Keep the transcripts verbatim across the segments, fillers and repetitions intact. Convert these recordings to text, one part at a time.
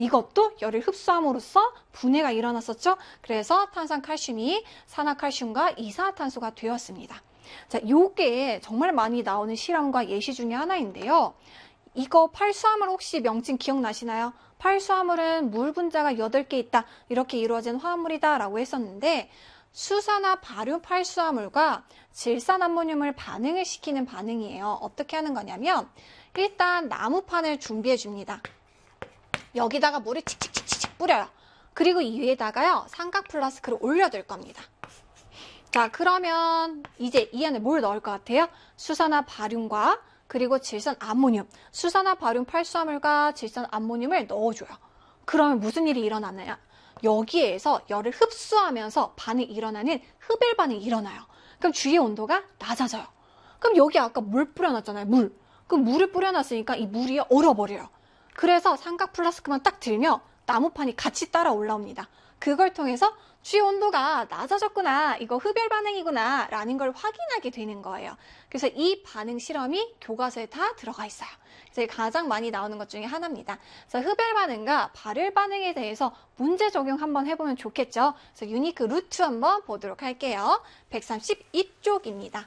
이것도 열을 흡수함으로써 분해가 일어났었죠. 그래서 탄산칼슘이 산화칼슘과 이산화탄소가 되었습니다. 자, 요게 정말 많이 나오는 실험과 예시 중에 하나인데요. 이거 팔수화물 혹시 명칭 기억나시나요? 팔수화물은 물 분자가 여덟 개 있다. 이렇게 이루어진 화합물이다 라고 했었는데 수산화 바륨 팔수화물과 질산암모늄을 반응을 시키는 반응이에요. 어떻게 하는 거냐면 일단 나무판을 준비해 줍니다. 여기다가 물을 칙칙칙칙 뿌려요. 그리고 이 위에다가요 삼각 플라스크를 올려둘 겁니다. 자, 그러면 이제 이 안에 뭘 넣을 것 같아요? 수산화 바륨과 그리고 질산 암모늄, 수산화 바륨 팔수화물과 질산 암모늄을 넣어줘요. 그러면 무슨 일이 일어나느냐? 여기에서 열을 흡수하면서 반응이 일어나는 흡열 반응이 일어나요. 그럼 주위의 온도가 낮아져요. 그럼 여기 아까 물 뿌려놨잖아요. 물. 그럼 물을 뿌려놨으니까 이 물이 얼어버려요. 그래서 삼각 플라스크만 딱 들면 나무판이 같이 따라 올라옵니다. 그걸 통해서 주위 온도가 낮아졌구나, 이거 흡열 반응이구나 라는 걸 확인하게 되는 거예요. 그래서 이 반응 실험이 교과서에 다 들어가 있어요. 그래서 가장 많이 나오는 것 중에 하나입니다. 그래서 흡열 반응과 발열 반응에 대해서 문제 적용 한번 해보면 좋겠죠. 그래서 유니크 루트 한번 보도록 할게요. 백삼십이 쪽입니다.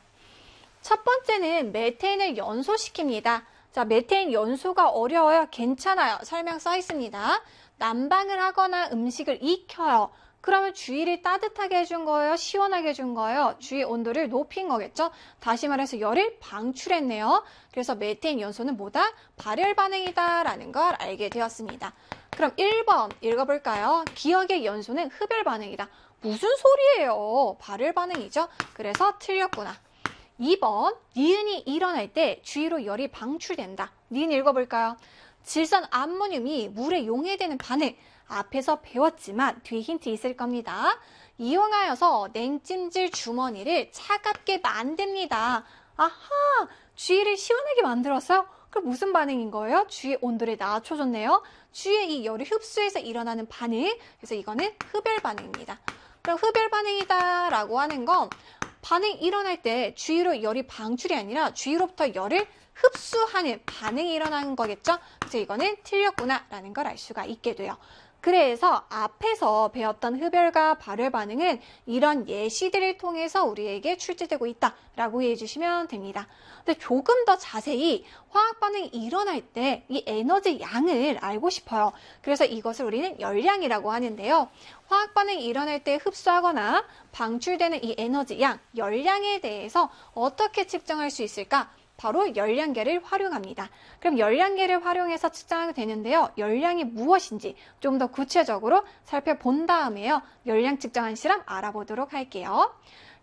첫 번째는 메테인을 연소시킵니다. 자, 메테인 연소가 어려워요? 괜찮아요. 설명 써 있습니다. 난방을 하거나 음식을 익혀요. 그러면 주위를 따뜻하게 해준 거예요? 시원하게 해준 거예요? 주위 온도를 높인 거겠죠? 다시 말해서 열을 방출했네요. 그래서 메테인 연소는 뭐다? 발열 반응이다 라는 걸 알게 되었습니다. 그럼 일 번 읽어볼까요? 기억의 연소는 흡열 반응이다. 무슨 소리예요? 발열 반응이죠? 그래서 틀렸구나. 이 번 니은이 일어날 때 주위로 열이 방출된다. 니은 읽어볼까요? 질산 암모늄이 물에 용해되는 반응. 앞에서 배웠지만 뒤에 힌트 있을 겁니다. 이용하여서 냉찜질 주머니를 차갑게 만듭니다. 아하! 주위를 시원하게 만들었어요? 그럼 무슨 반응인 거예요? 주위 온도를 낮춰줬네요. 주위에 이 열을 흡수해서 일어나는 반응. 그래서 이거는 흡열 반응입니다. 그럼 흡열 반응이다 라고 하는 건 반응이 일어날 때 주위로 열이 방출이 아니라 주위로부터 열을 흡수하는 반응이 일어나는 거겠죠? 그래서 이거는 틀렸구나 라는 걸 알 수가 있게 돼요. 그래서 앞에서 배웠던 흡열과 발열 반응은 이런 예시들을 통해서 우리에게 출제되고 있다라고 이해해 주시면 됩니다. 근데 조금 더 자세히 화학 반응이 일어날 때 이 에너지 양을 알고 싶어요. 그래서 이것을 우리는 열량이라고 하는데요. 화학 반응이 일어날 때 흡수하거나 방출되는 이 에너지 양, 열량에 대해서 어떻게 측정할 수 있을까? 바로 열량계를 활용합니다. 그럼 열량계를 활용해서 측정하게 되는데요. 열량이 무엇인지 좀 더 구체적으로 살펴본 다음에요. 열량 측정한 실험 알아보도록 할게요.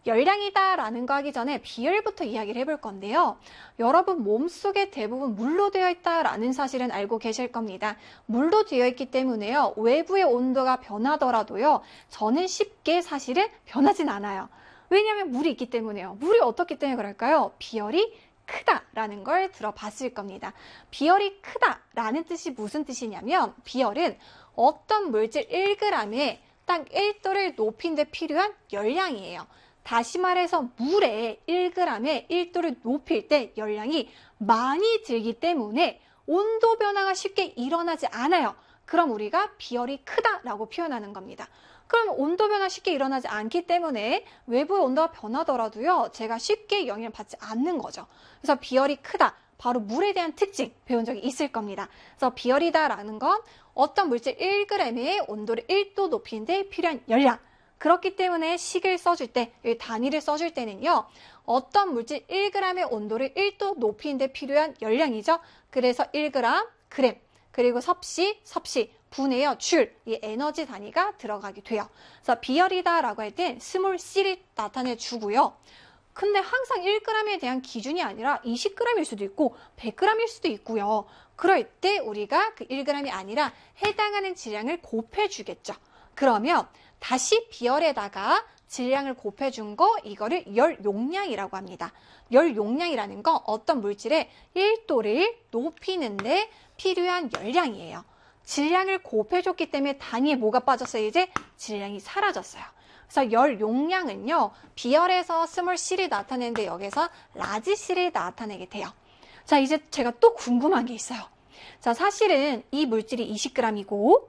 열량이다 라는 거 하기 전에 비열부터 이야기를 해볼 건데요. 여러분 몸속에 대부분 물로 되어 있다라는 사실은 알고 계실 겁니다. 물로 되어 있기 때문에요. 외부의 온도가 변하더라도요. 저는 쉽게 사실은 변하진 않아요. 왜냐하면 물이 있기 때문에요. 물이 어떻기 때문에 그럴까요? 비열이 크다라는 걸 들어봤을 겁니다. 비열이 크다라는 뜻이 무슨 뜻이냐면 비열은 어떤 물질 일 그램에 딱 일 도를 높인 데 필요한 열량이에요. 다시 말해서 물에 일 그램에 일 도를 높일 때 열량이 많이 들기 때문에 온도 변화가 쉽게 일어나지 않아요. 그럼 우리가 비열이 크다라고 표현하는 겁니다. 그럼 온도 변화 쉽게 일어나지 않기 때문에 외부의 온도가 변하더라도요. 제가 쉽게 영향을 받지 않는 거죠. 그래서 비열이 크다. 바로 물에 대한 특징 배운 적이 있을 겁니다. 그래서 비열이다라는 건 어떤 물질 일 그램에 온도를 일 도 높이는 데 필요한 열량. 그렇기 때문에 식을 써줄 때, 단위를 써줄 때는요. 어떤 물질 일 그램의 온도를 일 도 높이는 데 필요한 열량이죠. 그래서 일 그램, 그램, 그리고 섭씨, 섭씨, 분해요, 줄, 이 에너지 단위가 들어가게 돼요. 그래서 비열이다라고 할 때 스몰 c를 나타내 주고요. 근데 항상 일 그램에 대한 기준이 아니라 이십 그램일 수도 있고 백 그램일 수도 있고요. 그럴 때 우리가 그 일 그램이 아니라 해당하는 질량을 곱해주겠죠. 그러면 다시 비열에다가 질량을 곱해준 거 이거를 열 용량이라고 합니다. 열 용량이라는 건 어떤 물질의 일 도를 높이는데 필요한 열량이에요. 질량을 곱해줬기 때문에 단위에 뭐가 빠졌어요? 이제 질량이 사라졌어요. 그래서 열 용량은요. 비열에서 스몰 c를 나타내는데 여기서 라지 c를 나타내게 돼요. 자, 이제 제가 또 궁금한 게 있어요. 자, 사실은 이 물질이 이십 그램이고